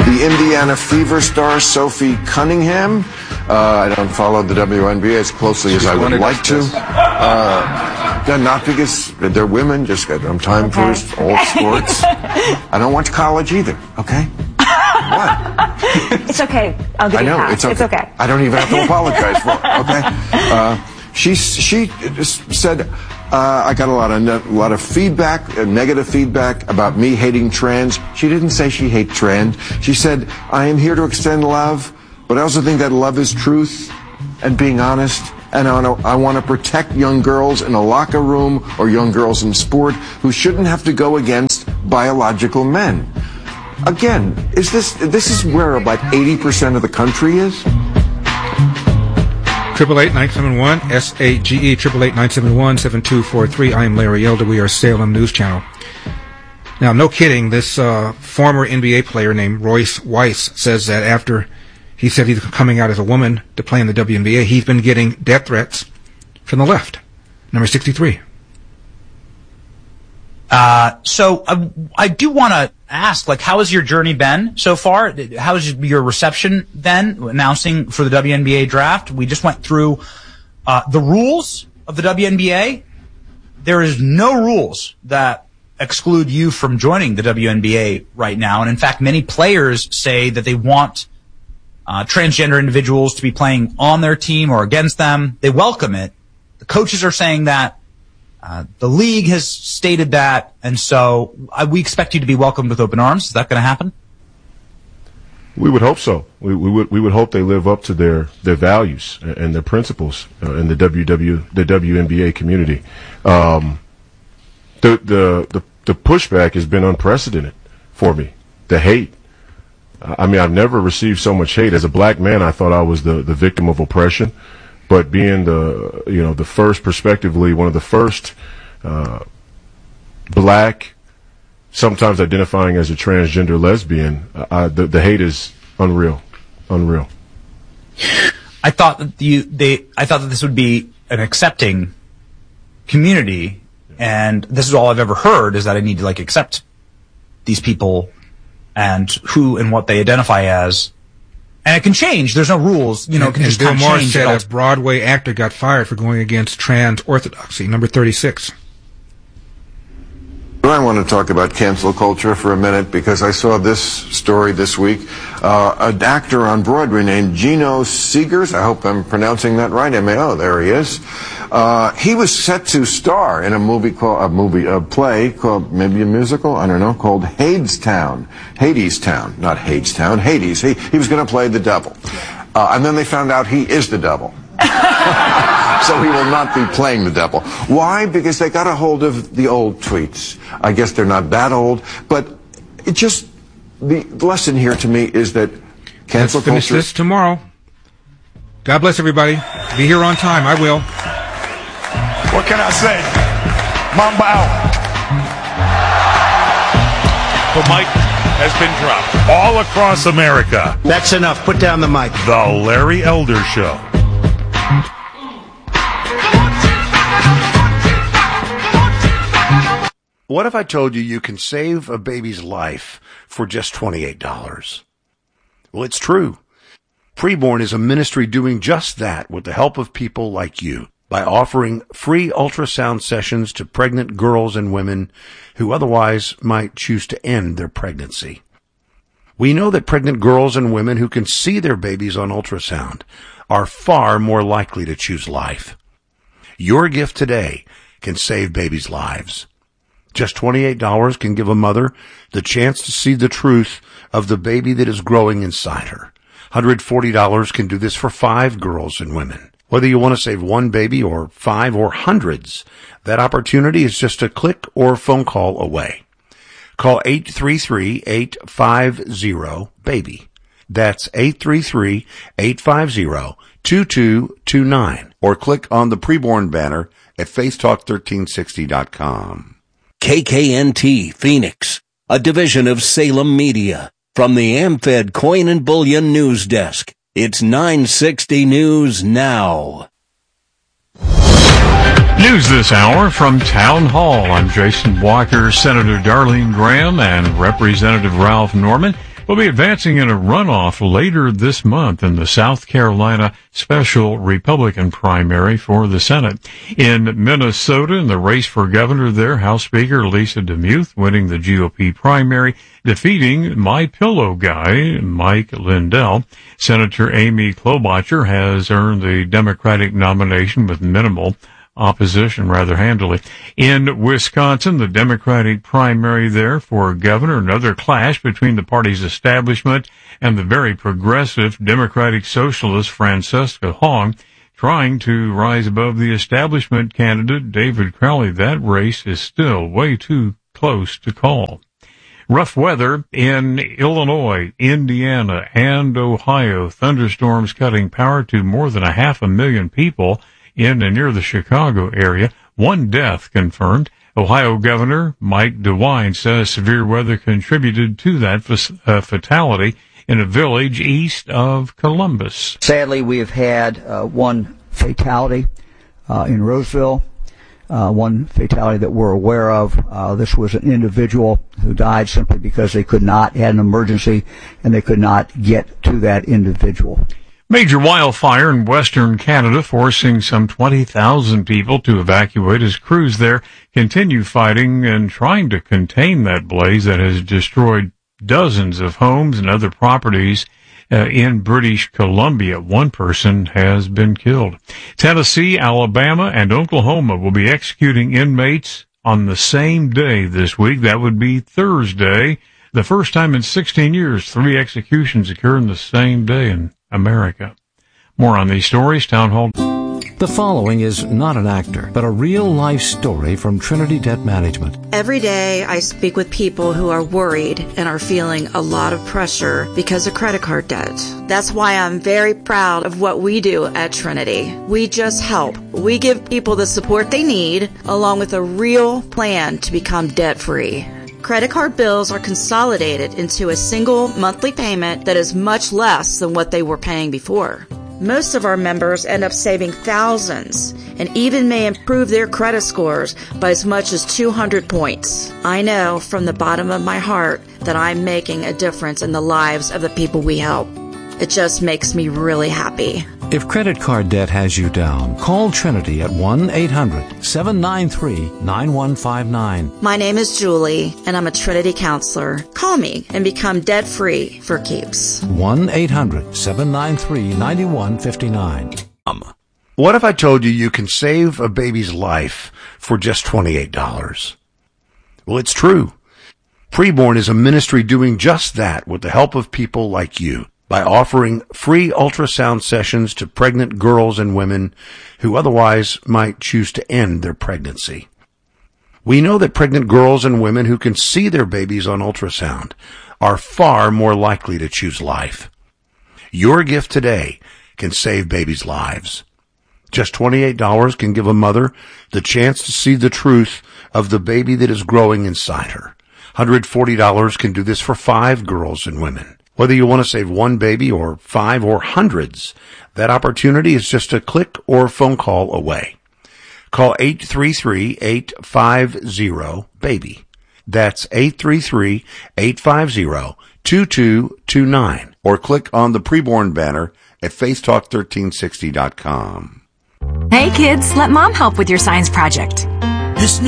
The Indiana Fever star Sophie Cunningham. I don't follow the WNBA as closely as I would like to. Not because they're women, just got time for all sports. I don't watch college either, okay? What? It's okay. I'll give you a pass. It's okay. I don't even have to apologize for it, okay? She said, I got a lot of feedback, negative feedback about me hating trans. She didn't say she hates trans. She said, I am here to extend love, but I also think that love is truth and being honest. And I want to protect young girls in a locker room or young girls in sport who shouldn't have to go against biological men. Again, this is where about 80% of the country is? 888-971-SAGE, 888-971-7243. I am Larry Elder. We are Salem News Channel. Now, no kidding, this former NBA player named Royce Weiss says that after he said he's coming out as a woman to play in the WNBA, he's been getting death threats from the left. Number 63. So I do want to ask, how has your journey been so far? How has your reception been announcing for the WNBA draft? We just went through the rules of the WNBA. There is no rules that exclude you from joining the WNBA right now. And in fact, many players say that they want transgender individuals to be playing on their team or against them. They welcome it. The coaches are saying that. The league has stated that, and so we expect you to be welcomed with open arms. Is that going to happen? We would hope so. We would hope they live up to their values and their principles in the WNBA community. The pushback has been unprecedented for me. The hate. I mean, I've never received so much hate. As a black man, I thought I was the victim of oppression. But being the first, prospectively, one of the first black, sometimes identifying as a transgender lesbian, the hate is unreal. I thought that I thought that this would be an accepting community, and this is all I've ever heard is that I need to accept these people and who and what they identify as. And it can change. There's no rules. It can just Bill Maher change. said a Broadway actor got fired for going against trans orthodoxy. Number 36. I want to talk about cancel culture for a minute because I saw this story this week. An actor on Broadway named Gino Segers, I hope I'm pronouncing that right, M-A-O, there he is. He was set to star in a play called, maybe a musical, I don't know, called Hadestown. Hadestown, not Hadestown, Hades. He was going to play the devil. And then they found out he is the devil. So he will not be playing the devil. Why? Because they got a hold of the old tweets. I guess they're not that old, but it just, the lesson here to me is that cancel culture. Let's finish this tomorrow. God bless everybody. Be here on time. I will. What can I say? Mamba out. The mic has been dropped all across America. That's enough. Put down the mic. The Larry Elder Show. What if I told you you can save a baby's life for just $28? Well, it's true. Preborn is a ministry doing just that with the help of people like you by offering free ultrasound sessions to pregnant girls and women who otherwise might choose to end their pregnancy. We know that pregnant girls and women who can see their babies on ultrasound are far more likely to choose life. Your gift today can save babies' lives. Just $28 can give a mother the chance to see the truth of the baby that is growing inside her. $140 can do this for 5 girls and women. Whether you want to save one baby or 5 or hundreds, that opportunity is just a click or phone call away. Call 833-850-BABY. That's 833-850-2229. Or click on the Preborn banner at faithtalk1360.com. KKNT Phoenix, a division of Salem Media. From the AmFed Coin and Bullion News Desk, it's 960 News Now. News this hour from Town Hall. I'm Jason Walker. Senator Darlene Graham and Representative Ralph Norman will be advancing in a runoff later this month in the South Carolina special Republican primary for the Senate. In Minnesota, in the race for governor there, House Speaker Lisa DeMuth winning the GOP primary, defeating My Pillow guy, Mike Lindell. Senator Amy Klobuchar has earned the Democratic nomination with minimal opposition rather handily. In Wisconsin, the Democratic primary there for governor, another clash between the party's establishment and the very progressive Democratic Socialist Francesca Hong, trying to rise above the establishment candidate David Crowley. That race is still way too close to call. Rough weather in Illinois, Indiana, and Ohio. Thunderstorms cutting power to more than 500,000 people in and near the Chicago area. 1 death confirmed. Ohio Governor Mike DeWine says severe weather contributed to that fatality in a village east of Columbus. Sadly, we have had 1 fatality in Roseville, 1 fatality that we're aware of. This was an individual who died simply because they had an emergency, and they could not get to that individual. Major wildfire in western Canada forcing some 20,000 people to evacuate as crews there continue fighting and trying to contain that blaze that has destroyed dozens of homes and other properties in British Columbia. 1 person has been killed. Tennessee, Alabama, and Oklahoma will be executing inmates on the same day this week. That would be Thursday. The first time in 16 years 3 executions occur in the same day in America. More on these stories, Town Hall. The following is not an actor, but a real-life story from Trinity Debt Management. Every day I speak with people who are worried and are feeling a lot of pressure because of credit card debt. That's why I'm very proud of what we do at Trinity. We just help. We give people the support they need, along with a real plan to become debt-free. Credit card bills are consolidated into a single monthly payment that is much less than what they were paying before. Most of our members end up saving thousands and even may improve their credit scores by as much as 200 points. I know from the bottom of my heart that I'm making a difference in the lives of the people we help. It just makes me really happy. If credit card debt has you down, call Trinity at 1-800-793-9159. My name is Julie, and I'm a Trinity counselor. Call me and become debt-free for keeps. 1-800-793-9159. What if I told you you can save a baby's life for just $28? Well, it's true. Preborn is a ministry doing just that with the help of people like you, by offering free ultrasound sessions to pregnant girls and women who otherwise might choose to end their pregnancy. We know that pregnant girls and women who can see their babies on ultrasound are far more likely to choose life. Your gift today can save babies' lives. Just $28 can give a mother the chance to see the truth of the baby that is growing inside her. $140 can do this for 5 girls and women. Whether you want to save 1 baby or 5 or hundreds, that opportunity is just a click or phone call away. Call 833-850-BABY. That's 833-850-2229. Or click on the Preborn banner at faithtalk1360.com. Hey kids, let mom help with your science project. This new